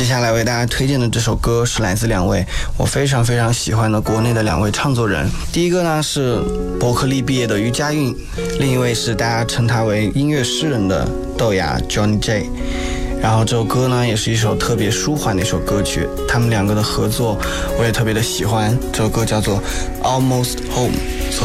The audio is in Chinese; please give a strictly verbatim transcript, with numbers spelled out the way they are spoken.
下来为大家推荐的这首歌是来自两位我非常非常喜欢的国内的两位唱作人。第一个呢是伯克利毕业的于佳韵，另一位是大家称他为音乐诗人的豆芽 Johnny J。然后这首歌呢也是一首特别舒缓的一首歌曲，他们两个的合作我也特别的喜欢。这首歌叫做 Almost Home， 所